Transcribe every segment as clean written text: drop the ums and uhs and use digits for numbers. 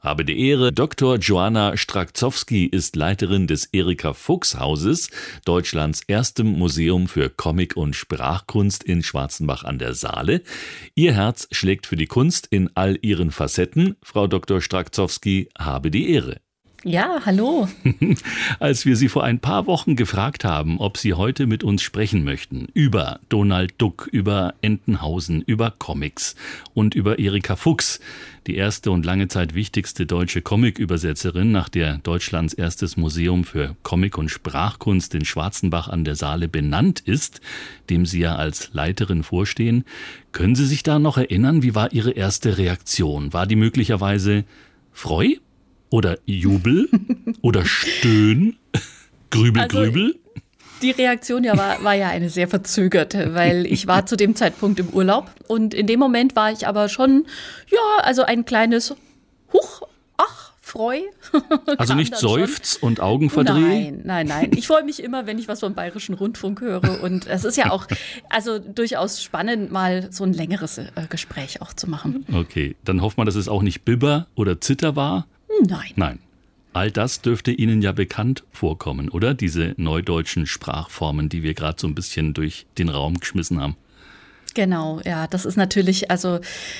Habe die Ehre, Dr. Joanna Strakzowski ist Leiterin des Erika Fuchs Hauses, Deutschlands erstem Museum für Comic- und Sprachkunst in Schwarzenbach an der Saale. Ihr Herz schlägt für die Kunst in all ihren Facetten. Frau Dr. Strakzowski, habe die Ehre. Ja, hallo. Als wir Sie vor ein paar Wochen gefragt haben, ob Sie heute mit uns sprechen möchten, über Donald Duck, über Entenhausen, über Comics und über Erika Fuchs, die erste und lange Zeit wichtigste deutsche Comic-Übersetzerin, nach der Deutschlands erstes Museum für Comic- und Sprachkunst in Schwarzenbach an der Saale benannt ist, dem Sie ja als Leiterin vorstehen. Können Sie sich da noch erinnern, wie war Ihre erste Reaktion? War die möglicherweise Freu? Oder Jubel? Oder Stöhn? Grübel, Grübel? Die Reaktion war ja eine sehr verzögerte, weil ich war zu dem Zeitpunkt im Urlaub und in dem Moment war ich aber schon, also ein kleines Huch, ach, Freu. Also nicht Seufz und Augenverdreh? Nein. Ich freue mich immer, wenn ich was vom Bayerischen Rundfunk höre und es ist ja auch durchaus spannend, mal so ein längeres Gespräch auch zu machen. Okay, dann hoffen wir, dass es auch nicht Bibber oder Zitter war. Nein. All das dürfte Ihnen ja bekannt vorkommen, oder? Diese neudeutschen Sprachformen, die wir gerade so ein bisschen durch den Raum geschmissen haben. Genau, ja, das ist natürlich, das,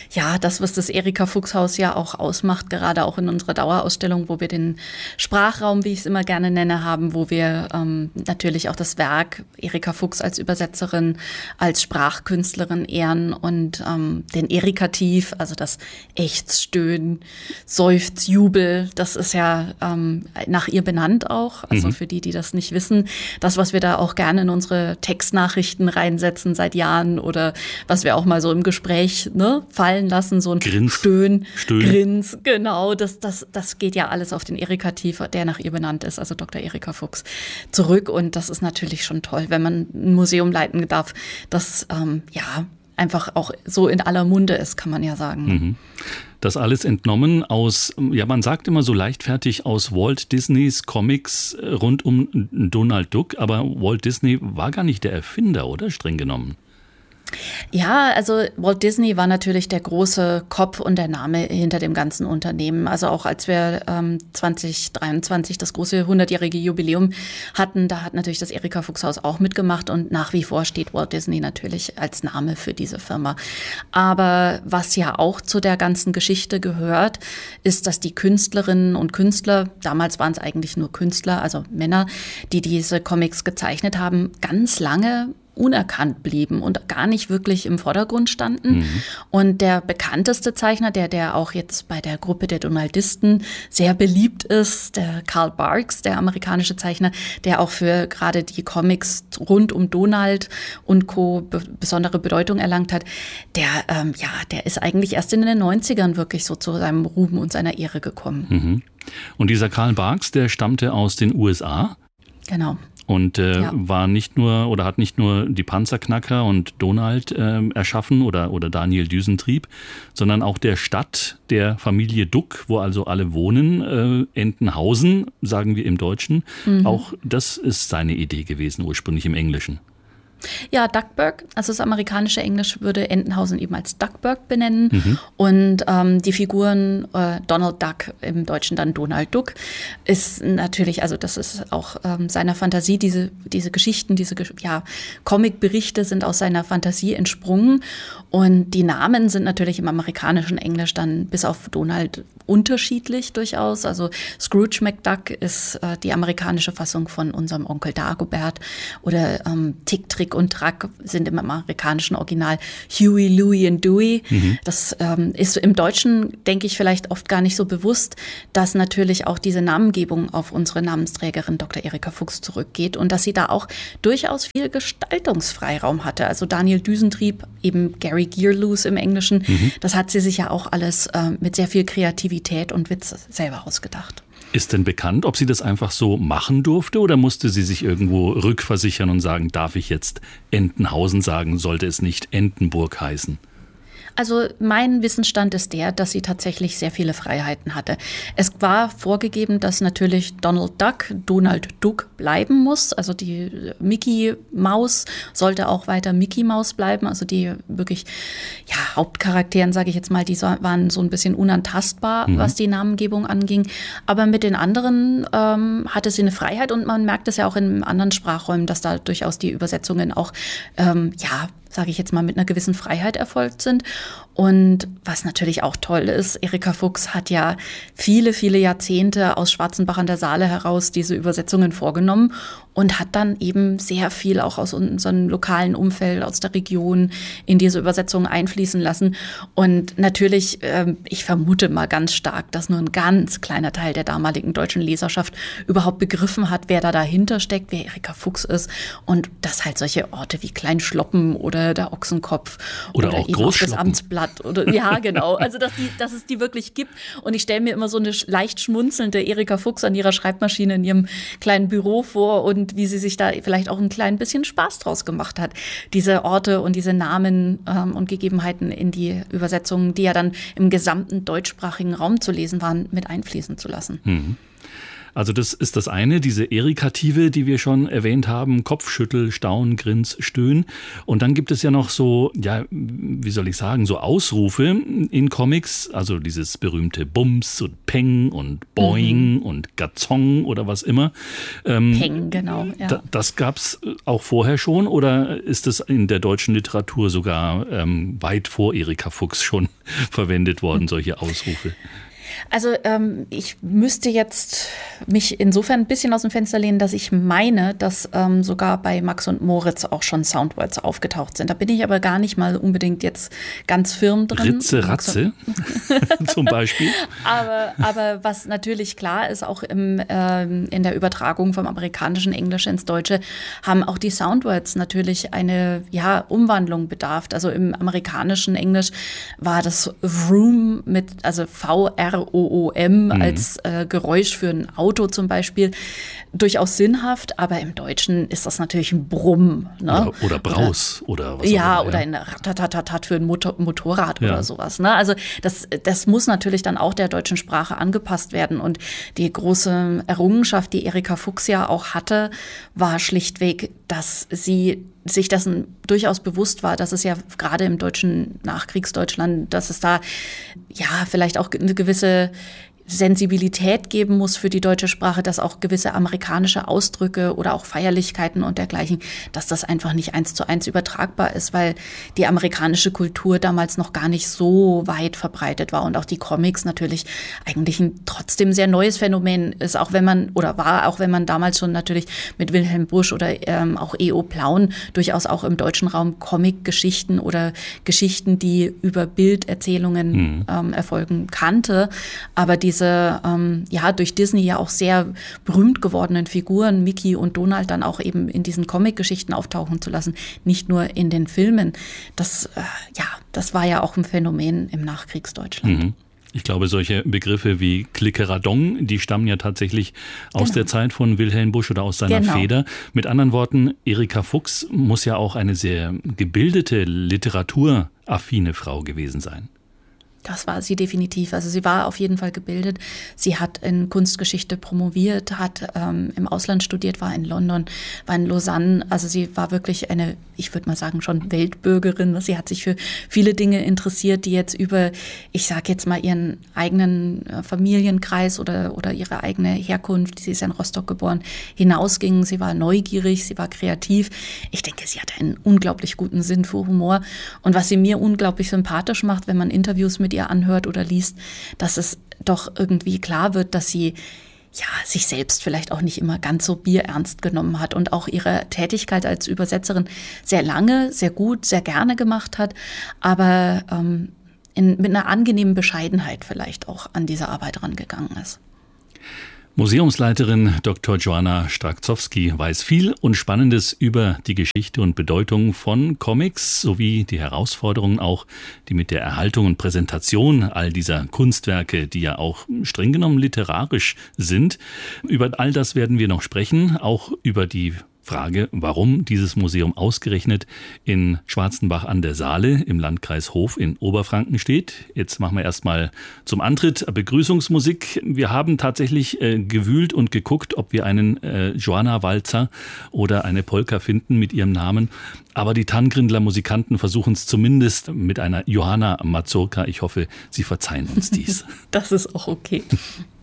was das Erika Fuchs Haus ja auch ausmacht, gerade auch in unserer Dauerausstellung, wo wir den Sprachraum, wie ich es immer gerne nenne, haben, wo wir natürlich auch das Werk Erika Fuchs als Übersetzerin, als Sprachkünstlerin ehren und den Erikativ, also das Ächz, Stöhn, Seufz, Jubel, das ist ja nach ihr benannt auch, also für die das nicht wissen, das, was wir da auch gerne in unsere Textnachrichten reinsetzen seit Jahren oder was wir auch mal so im Gespräch fallen lassen, so ein Stöhn, Grins, genau, das geht ja alles auf den Erikativ, der nach ihr benannt ist, also Dr. Erika Fuchs, zurück und das ist natürlich schon toll, wenn man ein Museum leiten darf, das einfach auch so in aller Munde ist, kann man ja sagen. Das alles entnommen aus, man sagt immer so leichtfertig, aus Walt Disneys Comics rund um Donald Duck, aber Walt Disney war gar nicht der Erfinder, oder? Streng genommen. Ja, also Walt Disney war natürlich der große Kopf und der Name hinter dem ganzen Unternehmen. Also auch als wir 2023 das große 100-jährige Jubiläum hatten, da hat natürlich das Erika Fuchs Haus auch mitgemacht und nach wie vor steht Walt Disney natürlich als Name für diese Firma. Aber was ja auch zu der ganzen Geschichte gehört, ist, dass die Künstlerinnen und Künstler, damals waren es eigentlich nur Künstler, also Männer, die diese Comics gezeichnet haben, ganz lange unerkannt blieben und gar nicht wirklich im Vordergrund standen. Und der bekannteste Zeichner, der auch jetzt bei der Gruppe der Donaldisten sehr beliebt ist, der Carl Barks, der amerikanische Zeichner, der auch für gerade die Comics rund um Donald und Co. besondere Bedeutung erlangt hat, der ist eigentlich erst in den 90ern wirklich so zu seinem Ruhm und seiner Ehre gekommen. Und dieser Carl Barks, der stammte aus den USA? Genau. Und war nicht nur oder hat nicht nur die Panzerknacker und Donald erschaffen oder Daniel Düsentrieb, sondern auch der Stadt der Familie Duck, wo also alle wohnen, Entenhausen, sagen wir im Deutschen. Auch das ist seine Idee gewesen, ursprünglich im Englischen. Ja, Duckburg, also das amerikanische Englisch würde Entenhausen eben als Duckburg benennen und die Figuren Donald Duck, im Deutschen dann Donald Duck, ist natürlich, also das ist auch seiner Fantasie, diese Geschichten, Comicberichte sind aus seiner Fantasie entsprungen und die Namen sind natürlich im amerikanischen Englisch dann bis auf Donald unterschiedlich durchaus, also Scrooge McDuck ist die amerikanische Fassung von unserem Onkel Dagobert oder Tick, Trick und Track sind im amerikanischen Original Huey, Louie und Dewey. Das ist im Deutschen, denke ich, vielleicht oft gar nicht so bewusst, dass natürlich auch diese Namengebung auf unsere Namensträgerin Dr. Erika Fuchs zurückgeht und dass sie da auch durchaus viel Gestaltungsfreiraum hatte. Also Daniel Düsentrieb, eben Gary Gearloose im Englischen, das hat sie sich ja auch alles mit sehr viel Kreativität und Witz selber ausgedacht. Ist denn bekannt, ob sie das einfach so machen durfte oder musste sie sich irgendwo rückversichern und sagen, darf ich jetzt Entenhausen sagen, sollte es nicht Entenburg heißen? Also mein Wissensstand ist der, dass sie tatsächlich sehr viele Freiheiten hatte. Es war vorgegeben, dass natürlich Donald Duck bleiben muss. Also die Mickey Maus sollte auch weiter Mickey Maus bleiben. Also die wirklich Hauptcharakteren, sage ich jetzt mal, die waren so ein bisschen unantastbar, was die Namengebung anging. Aber mit den anderen hatte sie eine Freiheit und man merkt es ja auch in anderen Sprachräumen, dass da durchaus die Übersetzungen auch sage ich jetzt mal, mit einer gewissen Freiheit erfolgt sind. Und was natürlich auch toll ist, Erika Fuchs hat ja viele, viele Jahrzehnte aus Schwarzenbach an der Saale heraus diese Übersetzungen vorgenommen und hat dann eben sehr viel auch aus unserem lokalen Umfeld, aus der Region in diese Übersetzungen einfließen lassen. Und natürlich, ich vermute mal ganz stark, dass nur ein ganz kleiner Teil der damaligen deutschen Leserschaft überhaupt begriffen hat, wer da dahinter steckt, wer Erika Fuchs ist. Und dass halt solche Orte wie Kleinschloppen oder der Ochsenkopf oder auch Großschloppen. Das Amtsblatt oder ja, genau. Also dass es die wirklich gibt. Und ich stelle mir immer so eine leicht schmunzelnde Erika Fuchs an ihrer Schreibmaschine in ihrem kleinen Büro vor und wie sie sich da vielleicht auch ein klein bisschen Spaß draus gemacht hat, diese Orte und diese Namen und Gegebenheiten in die Übersetzungen, die ja dann im gesamten deutschsprachigen Raum zu lesen waren, mit einfließen zu lassen. Mhm. Also das ist das eine, diese Erikative, die wir schon erwähnt haben, Kopfschüttel, Staun, Grins, Stöhn. Und dann gibt es ja noch so, wie soll ich sagen, so Ausrufe in Comics, also dieses berühmte Bums und Peng und Boing und Gazong oder was immer. Peng, genau. Ja. Das gab's auch vorher schon oder ist es in der deutschen Literatur sogar weit vor Erika Fuchs schon verwendet worden, solche Ausrufe? Also ich müsste jetzt mich insofern ein bisschen aus dem Fenster lehnen, dass ich meine, dass sogar bei Max und Moritz auch schon Soundwords aufgetaucht sind. Da bin ich aber gar nicht mal unbedingt jetzt ganz firm drin. Ritze, Ratze zum Beispiel. Aber was natürlich klar ist, auch in der Übertragung vom amerikanischen Englisch ins Deutsche, haben auch die Soundwords natürlich eine Umwandlung bedarf. Also im amerikanischen Englisch war das Vroom also VROOM als Geräusch für ein Auto zum Beispiel durchaus sinnhaft, aber im Deutschen ist das natürlich ein Brumm. Ne? Oder Braus oder was auch immer. Oder ein Ratatatat für ein Motorrad oder sowas. Ne? Also das muss natürlich dann auch der deutschen Sprache angepasst werden und die große Errungenschaft, die Erika Fuchs ja auch hatte, war schlichtweg, dass sie sich dessen durchaus bewusst war, dass es ja gerade im deutschen Nachkriegsdeutschland, dass es da vielleicht auch eine gewisse Sensibilität geben muss für die deutsche Sprache, dass auch gewisse amerikanische Ausdrücke oder auch Feierlichkeiten und dergleichen, dass das einfach nicht 1:1 übertragbar ist, weil die amerikanische Kultur damals noch gar nicht so weit verbreitet war und auch die Comics natürlich eigentlich ein trotzdem sehr neues Phänomen ist, auch wenn man damals schon natürlich mit Wilhelm Busch oder auch E.O. Plauen durchaus auch im deutschen Raum Comic-Geschichten oder Geschichten, die über Bilderzählungen erfolgen, kannte, aber diese durch Disney ja auch sehr berühmt gewordenen Figuren, Mickey und Donald, dann auch eben in diesen Comic-Geschichten auftauchen zu lassen, nicht nur in den Filmen. Das war ja auch ein Phänomen im Nachkriegsdeutschland. Mhm. Ich glaube, solche Begriffe wie Klickeradong, die stammen ja tatsächlich aus der Zeit von Wilhelm Busch oder aus seiner Feder. Mit anderen Worten, Erika Fuchs muss ja auch eine sehr gebildete, literaturaffine Frau gewesen sein. Das war sie definitiv. Also sie war auf jeden Fall gebildet. Sie hat in Kunstgeschichte promoviert, hat im Ausland studiert, war in London, war in Lausanne. Also sie war wirklich eine, ich würde mal sagen, schon Weltbürgerin. Sie hat sich für viele Dinge interessiert, die jetzt über, ich sage jetzt mal, ihren eigenen Familienkreis oder ihre eigene Herkunft, sie ist in Rostock geboren, hinausgingen. Sie war neugierig, sie war kreativ. Ich denke, sie hatte einen unglaublich guten Sinn für Humor. Und was sie mir unglaublich sympathisch macht, wenn man Interviews mit ihr anhört oder liest, dass es doch irgendwie klar wird, dass sie sich selbst vielleicht auch nicht immer ganz so bierernst genommen hat und auch ihre Tätigkeit als Übersetzerin sehr lange, sehr gut, sehr gerne gemacht hat, aber mit einer angenehmen Bescheidenheit vielleicht auch an diese Arbeit rangegangen ist. Museumsleiterin Dr. Joanna Strakzowski weiß viel und Spannendes über die Geschichte und Bedeutung von Comics sowie die Herausforderungen auch, die mit der Erhaltung und Präsentation all dieser Kunstwerke, die ja auch streng genommen literarisch sind. Über all das werden wir noch sprechen, auch über die Frage, warum dieses Museum ausgerechnet in Schwarzenbach an der Saale im Landkreis Hof in Oberfranken steht. Jetzt machen wir erstmal zum Antritt Begrüßungsmusik. Wir haben tatsächlich gewühlt und geguckt, ob wir einen Johanna-Walzer oder eine Polka finden mit ihrem Namen. Aber die Tanngrindler Musikanten versuchen es zumindest mit einer Johanna Mazurka. Ich hoffe, Sie verzeihen uns dies. Das ist auch okay.